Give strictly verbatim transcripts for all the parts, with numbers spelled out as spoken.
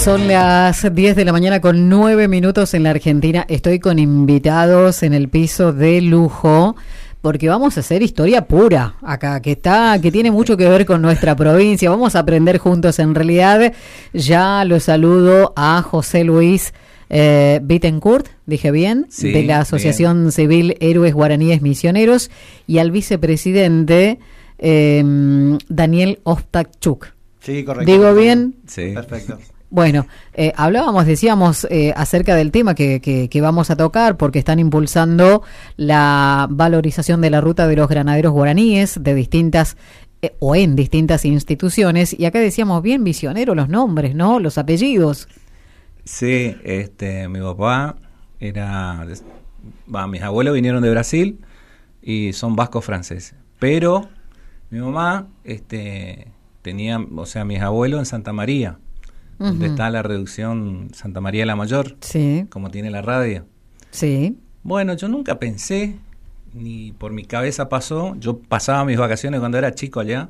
Son las diez de la mañana con nueve minutos en la Argentina. Estoy con invitados en el piso de lujo porque vamos a hacer historia pura acá, que está, que tiene mucho que ver con nuestra provincia. Vamos a aprender juntos. En realidad, ya lo saludo a José Luis eh, Bittencourt, dije bien, sí, de la Asociación bien. Civil Héroes Guaraníes Misioneros, y al vicepresidente eh, Daniel Ostachuk. Sí, correcto. ¿Digo bien? Sí. Perfecto. Bueno, eh, hablábamos, decíamos, eh, acerca del tema que, que, que vamos a tocar, porque están impulsando la valorización de la ruta de los granaderos guaraníes de distintas eh, o en distintas instituciones, y acá decíamos bien misionero los nombres, ¿no? Los apellidos. Sí, este, mi papá era, va, mis abuelos vinieron de Brasil y son vascos franceses, pero mi mamá, este, tenía, o sea, mis abuelos en Santa María. Uh-huh. Donde está la reducción Santa María la Mayor, sí, como tiene la radio. Sí. Bueno, yo nunca pensé, ni por mi cabeza pasó, yo pasaba mis vacaciones cuando era chico allá,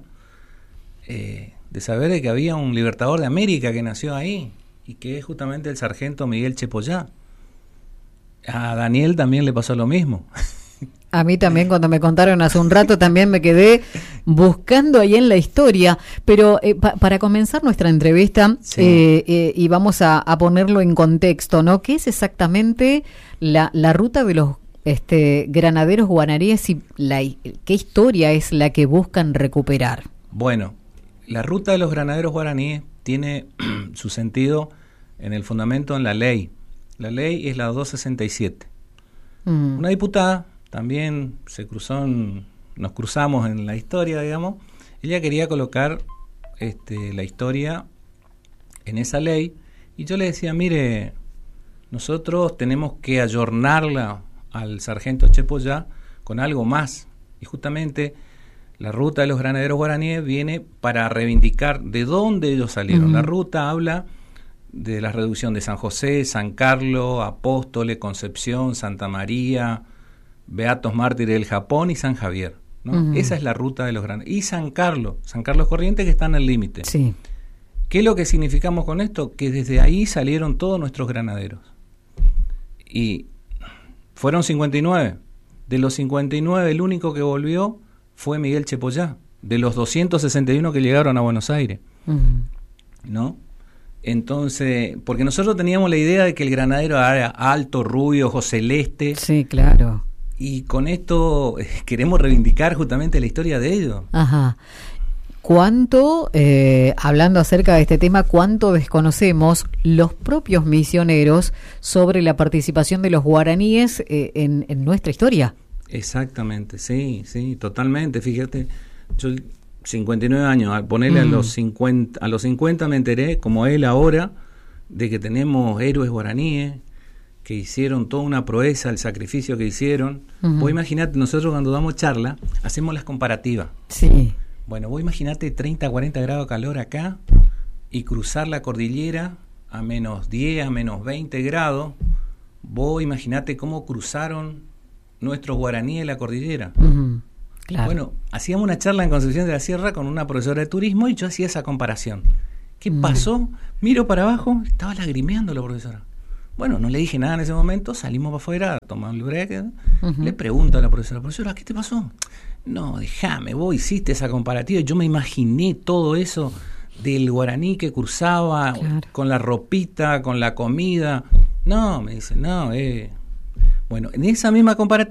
eh, de saber de que había un libertador de América que nació ahí, y que es justamente el sargento Miguel Chepollá. A Daniel también le pasó lo mismo. A mí también, cuando me contaron hace un rato, también me quedé buscando ahí en la historia. Pero eh, pa- para comenzar nuestra entrevista, sí. eh, eh, y vamos a, a ponerlo en contexto, ¿no? ¿Qué es exactamente la, la ruta de los este, granaderos guaraníes y la, qué historia es la que buscan recuperar? Bueno, la ruta de los granaderos guaraníes tiene su sentido en el fundamento en la ley. La ley es la doscientos sesenta y siete. Mm. Una diputada también se cruzó, en, nos cruzamos en la historia, digamos. Ella quería colocar este, la historia en esa ley, y yo le decía, mire, nosotros tenemos que ayornarla al sargento Chepollá con algo más, y justamente la ruta de los granaderos guaraníes viene para reivindicar de dónde ellos salieron. Uh-huh. La ruta habla de la reducción de San José, San Carlos, Apóstoles, Concepción, Santa María, Beatos Mártires del Japón y San Javier, ¿no? Uh-huh. Esa es la ruta de los grandes. Y San Carlos, San Carlos Corrientes, que está en el límite. Sí. ¿Qué es lo que significamos con esto? Que desde ahí salieron todos nuestros granaderos. Y fueron cincuenta y nueve. De los cincuenta y nueve, el único que volvió fue Miguel Chepollá, de los doscientos sesenta y uno que llegaron a Buenos Aires. Uh-huh. ¿No? Entonces, porque nosotros teníamos la idea de que el granadero era alto, rubio, ojo celeste. Sí, claro. Y con esto eh, queremos reivindicar justamente la historia de ellos. Ajá. ¿Cuánto, eh, hablando acerca de este tema, cuánto desconocemos los propios misioneros sobre la participación de los guaraníes eh, en, en nuestra historia? Exactamente, sí, sí, totalmente. Fíjate, yo cincuenta y nueve años, al ponerle mm. a los cincuenta, a los cincuenta me enteré, como él ahora, de que tenemos héroes guaraníes que hicieron toda una proeza, el sacrificio que hicieron. Uh-huh. Vos imaginate, nosotros cuando damos charla, hacemos las comparativas. Sí. Bueno, vos imaginate treinta, cuarenta grados de calor acá y cruzar la cordillera a menos diez, a menos veinte grados. Vos imaginate cómo cruzaron nuestros guaraníes la cordillera. Uh-huh. Claro. Bueno, hacíamos una charla en Concepción de la Sierra con una profesora de turismo y yo hacía esa comparación. ¿Qué uh-huh. pasó? Miro para abajo, estaba lagrimeando la profesora. Bueno, no le dije nada en ese momento, salimos para afuera, tomamos el break, uh-huh. le pregunto a la profesora, profesora, ¿qué te pasó? No, déjame, vos hiciste esa comparativa, yo me imaginé todo eso del guaraní que cruzaba, claro, con la ropita, con la comida. No, me dice, no, eh. Bueno, en esa misma comparativa